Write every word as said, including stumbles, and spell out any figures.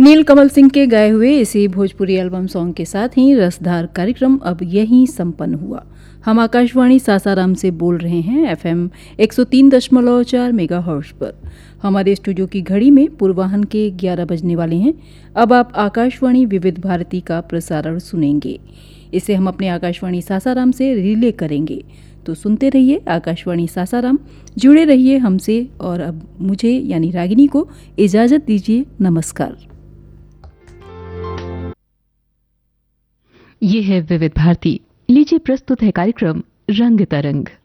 नील कमल सिंह के गाए हुए इसी भोजपुरी एल्बम सॉन्ग के साथ ही रसधार कार्यक्रम अब यहीं संपन्न हुआ। हम आकाशवाणी सासाराम से बोल रहे हैं एफएम एक सौ तीन दशमलव चार मेगाहर्ट्ज पर। हमारे स्टूडियो की घड़ी में पूर्वाह्न के ग्यारह बजने वाले हैं। अब आप आकाशवाणी विविध भारती का प्रसारण सुनेंगे। इसे हम अपने आकाशवाणी सासाराम से रिले करेंगे, तो सुनते रहिए आकाशवाणी सासाराम, जुड़े रहिए हमसे। और अब मुझे यानी रागिनी को इजाज़त दीजिए। नमस्कार। ये है विविध भारती। लीजिए प्रस्तुत है कार्यक्रम रंग तरंग।